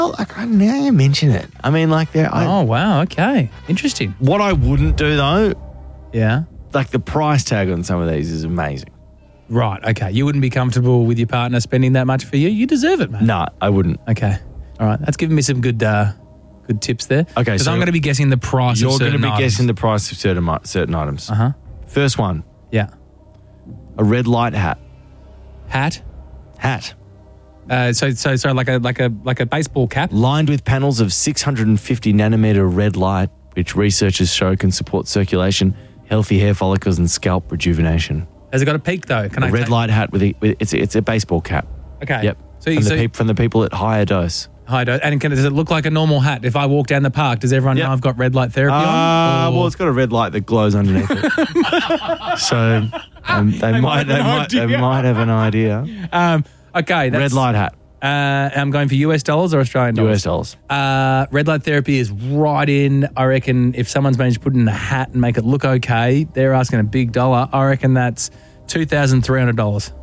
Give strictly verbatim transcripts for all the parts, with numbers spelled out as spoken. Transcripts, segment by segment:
Well, like, I- now you mention it. I mean, like, there. I- Oh, wow. Okay. Interesting. What I wouldn't do, though, Yeah. like the price tag on some of these is amazing. Right. Okay. You wouldn't be comfortable with your partner spending that much for you. You deserve it, man. No, I wouldn't. Okay. All right. That's giving me some good uh, good tips there. Okay, Because so I'm going to be guessing the price You're of going to certain be items. guessing the price of certain mi- certain items. Uh-huh. First one, Yeah. a red light hat. Hat. Hat. Uh, so so so like a like a like a baseball cap. Lined with panels of six hundred fifty nanometer red light, which researchers show can support circulation, healthy hair follicles, and scalp rejuvenation. Has it got a peak though? Can A I red take- light hat with, a, with it's a, it's a baseball cap. Okay. Yep. So, from, so the peop, from the people at higher dose. Hi, do- and can, does it look like a normal hat? If I walk down the park, does everyone Yep. know I've got red light therapy Uh, on? Or- well, it's got a red light that glows underneath it. so um, they, might, they, an might, they idea. might have an idea. um, okay, that's, Red light hat, Uh, I'm going for U S dollars or Australian dollars. U S dollars. Uh, red light therapy is right in. I reckon if someone's managed to put in a hat and make it look okay, they're asking a big dollar. I reckon that's two thousand three hundred dollars.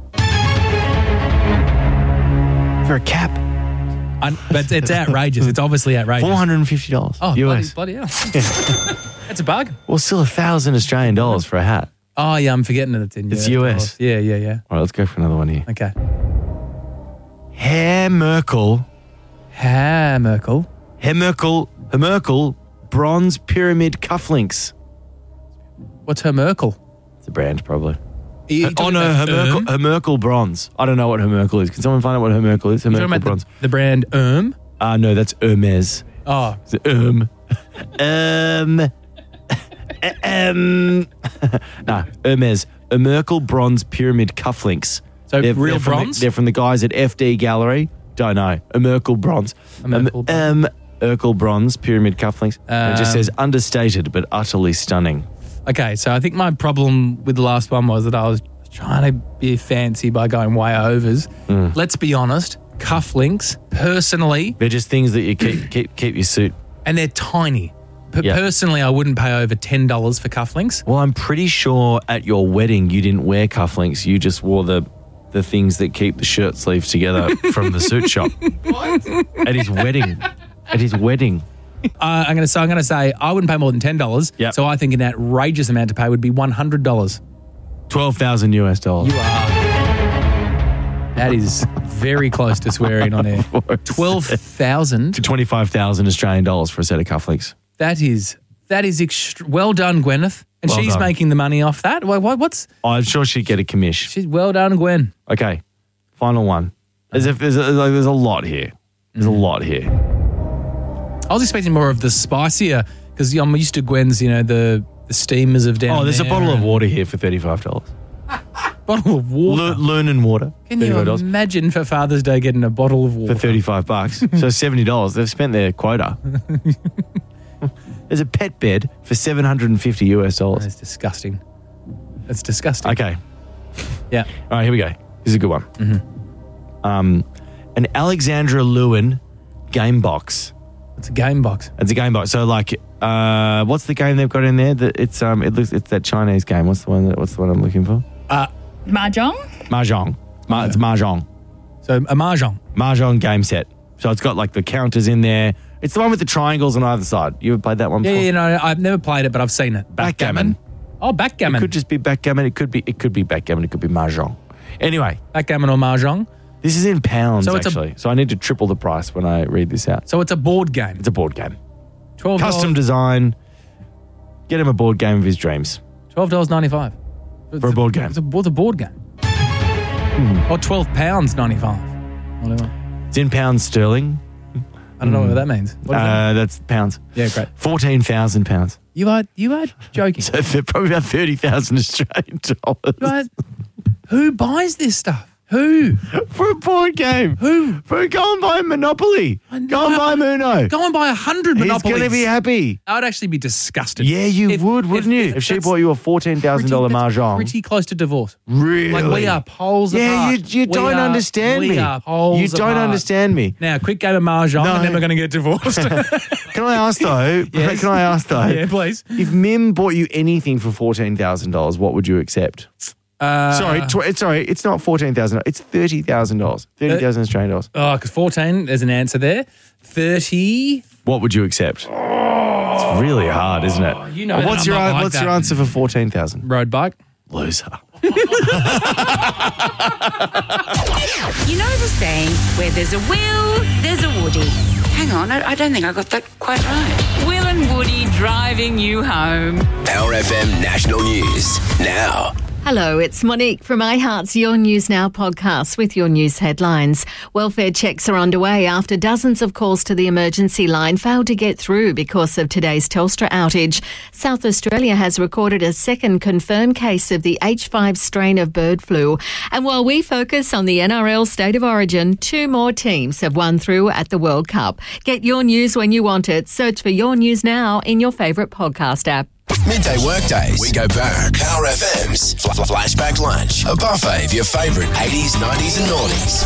For a cap, But it's outrageous. It's obviously outrageous. four hundred fifty dollars. Oh, U S. bloody, bloody hell. That's a bargain. Well, still a thousand Australian dollars for a hat. Oh, yeah, I'm forgetting that it's in It's U S U S. dollars. Yeah, yeah, yeah. All right, let's go for another one here. Okay. Herr Merkel, Ha, Merkel. Herr Merkel, Herr Merkel, bronze pyramid cufflinks. What's her Merkel? It's a brand, probably. Are you oh talking no, Herr about Merkel, Erm? Herr Merkel bronze. I don't know what Herr Merkel is. Can someone find out what Herr Merkel is? Herr You're talking Merkel about bronze. the, the brand Erm? Ah, no, that's Hermes. Oh, It's Erm. um. um. no, Hermes. A Merkel bronze pyramid cufflinks. So real from the- bronze? they're from the guys at F D Gallery. Don't know. A Merkel bronze. A Merkel um, bronze. Um, Urkel bronze pyramid cufflinks. it just Um, says understated but utterly stunning. okay. So I think my problem with the last one was that I was trying to be fancy by going way overs. Mm. Let's be honest. Cufflinks, personally, They're just things that you keep keep keep your suit. and they're tiny. But Yeah. personally, I wouldn't pay over ten dollars for cufflinks. Well, I'm pretty sure at your wedding you didn't wear cufflinks. You just wore the the things that keep the shirt sleeves together from the suit shop. What? At his wedding. At his wedding. Uh, I'm going to so I'm going to say I wouldn't pay more than ten dollars. Yep. So I think an outrageous amount to pay would be one hundred dollars. twelve thousand U S dollars. You are. That is very close to swearing on air. Twelve thousand. To twenty-five thousand Australian dollars for a set of cufflinks. That is that is ext- well done, Gwyneth, and Well she's done. making the money off that. What, what, what's I'm sure she'd get a commish. she's well done, Gwen. Okay, final one. There's a, there's a, like, there's a lot here. There's a lot here. I was expecting more of the spicier because I'm used to Gwen's, you know, the the steamers of down Oh, there's a there bottle of and- water here for thirty-five dollars. Bottle of water. L- Lunan water. Can you thirty-five dollars. imagine for Father's Day getting a bottle of water? For thirty-five bucks. So seventy dollars. They've spent their quota. There's a pet bed for seven hundred fifty U S dollars. That's disgusting. That's disgusting. Okay. Yeah. All right, here we go. This is a good one. Mm-hmm. Um, an Alexandra Lewin game box. It's a game box. It's a game box. So, like, uh, what's the game they've got in there? That it's um, it looks it's that Chinese game. What's the one? That, what's the one I'm looking for? Uh, Mahjong? Mahjong. Ma- It's Mahjong. so a mahjong. Mahjong game set. So it's got like the counters in there. It's the one with the triangles on either side. You ever played that one Yeah, before? you know, I've never played it, but I've seen it. Backgammon. Oh, backgammon. It could just be backgammon. It could be it could be backgammon. It could be mahjong. Anyway, backgammon or mahjong. this is in pounds So it's a- actually. so I need to triple the price when I read this out. So it's a board game. It's a board game. twelve Custom design. Get him a board game of his dreams. twelve dollars ninety-five For a board game. It's a, what's a board game? Or twelve pounds ninety-five. Whatever. It's in pounds sterling. I don't know what that means. What does that Uh, that's pounds. mean? Yeah, great. Fourteen thousand pounds. You are you are joking. So they're probably about thirty thousand Australian dollars You are- who buys this stuff? Who? for a board game. Who? For go and buy Monopoly. I know. Go and buy Muno. Go and buy a hundred He's Monopolies. going to be happy. I would actually be disgusted. Yeah, you If- would, wouldn't you? If, she that's bought you a fourteen thousand dollars pretty- that's mahjong. pretty close to divorce. Really? Like we are poles Yeah, apart. you, you We don't are- understand we me. are poles You don't apart. understand me. Now, quick game of mahjong, No. and then we're going to get divorced. Can I ask though? Yes. Can I ask though? Yeah, please. If Mim bought you anything for fourteen thousand dollars, what would you accept? Uh, sorry, tw- it's sorry, it's not fourteen thousand. It's thirty thousand dollars. Thirty thousand Australian dollars. Oh, because fourteen, there's an answer there. Thirty. What would you accept? It's really hard, isn't it? you know what's that your I'm not like What's that. your answer for fourteen thousand? Road bike. Loser. You know the saying, where there's a Will, there's a Woody. Hang on, I, I don't think I got that quite right. Will and Woody driving you home. Power F M National News now. Hello, it's Monique from iHeart's Your News Now podcast with your news headlines. Welfare checks are underway after dozens of calls to the emergency line failed to get through because of today's Telstra outage. South Australia has recorded a second confirmed case of the H five strain of bird flu. And while we focus on the N R L State of Origin, two more teams have won through at the World Cup. Get your news when you want it. Search for Your News Now in your favourite podcast app. Midday workdays. We go back. Power F M's Fl- Flashback Lunch. A buffet of your favourite eighties, nineties and noughties.